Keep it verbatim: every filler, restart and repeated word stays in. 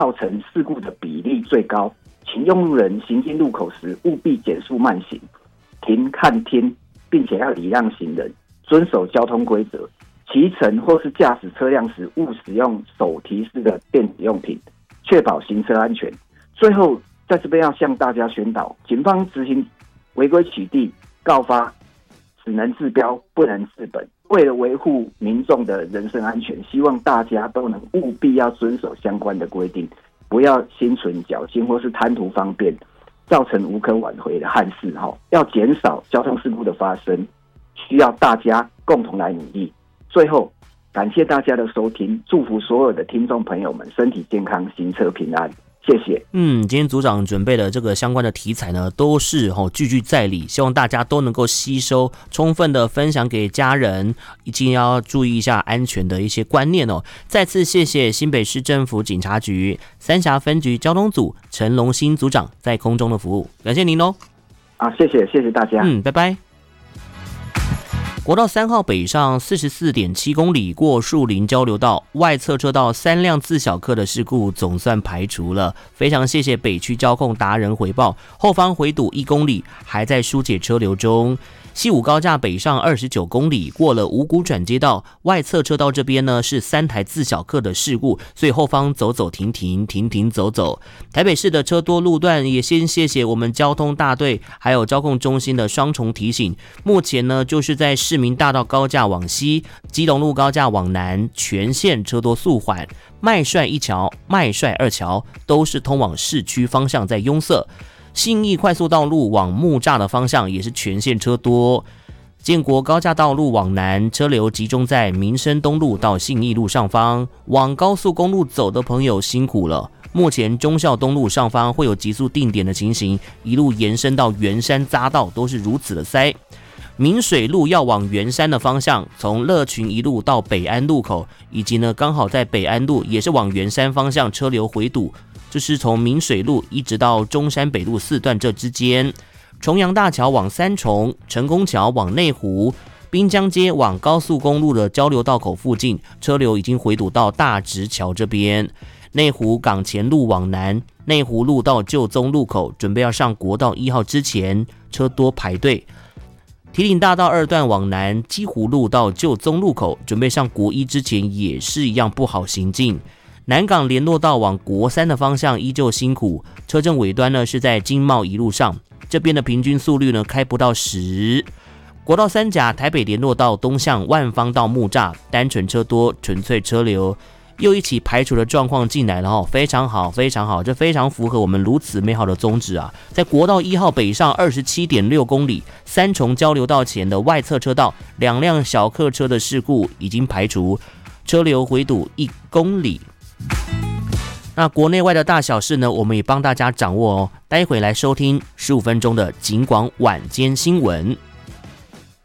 造成事故的比例最高，请用路人行经路口时务必减速慢行，停看听，并且要礼让行人，遵守交通规则。骑乘或是驾驶车辆时，勿使用手提式的电子用品，确保行车安全。最后，在这边要向大家宣导，警方执行违规取缔告发，只能治标，不能治本。为了维护民众的人身安全，希望大家都能务必要遵守相关的规定，不要心存侥幸或是贪图方便，造成无可挽回的憾事。要减少交通事故的发生，需要大家共同来努力。最后，感谢大家的收听，祝福所有的听众朋友们身体健康，行车平安。谢谢。 嗯，今天组长准备的这个相关的题材呢，都是哦句句在理，希望大家都能够吸收，充分的分享给家人，一定要注意一下安全的一些观念哦。再次谢谢新北市政府警察局三峡分局交通组陈龙兴组长在空中的服务，感谢您喽。 啊，谢谢，谢谢大家。 嗯，拜拜。国道三号北上 四十四点七 公里过树林交流道外侧车道三辆自小客的事故总算排除了，非常谢谢北区交控达人回报，后方回堵一公里还在疏解车流中。西武高架北上二十九公里过了五股转接道外侧车道这边呢是三台自小客的事故，所以后方走走停停停停走走。台北市的车多路段也先谢谢我们交通大队还有交控中心的双重提醒，目前呢就是在市民大道高架往西、基隆路高架往南全线车多速缓，麦帅一桥、麦帅二桥都是通往市区方向在拥塞。信义快速道路往木栅的方向也是全线车多，建国高架道路往南车流集中在民生东路到信义路上方，往高速公路走的朋友辛苦了。目前忠孝东路上方会有急速定点的情形，一路延伸到圆山匝道都是如此的塞。明水路要往圆山的方向，从乐群一路到北安路口，以及呢刚好在北安路也是往圆山方向车流回堵，就是从明水路一直到中山北路四段这之间。重阳大桥往三重，成功桥往内湖，滨江街往高速公路的交流道口附近，车流已经回堵到大直桥这边。内湖港前路往南，内湖路到旧宗路口，准备要上国道一号之前，车多排队。堤岭大道二段往南，基湖路到旧宗路口，准备上国一之前也是一样不好行进。南港联络道往国三的方向依旧辛苦，车阵尾端呢是在经贸一路上，这边的平均速率呢开不到十。国道三甲台北联络道东向万方到木栅，单纯车多，纯粹车流。又一起排除的状况进来了哦，非常好，非常好，这非常符合我们如此美好的宗旨啊！在国道一号北上 二十七点六 公里，三重交流道前的外侧车道，两辆小客车的事故已经排除，车流回堵一公里。那国内外的大小事呢，我们也帮大家掌握哦。待会来收听十五分钟的警广晚间新闻。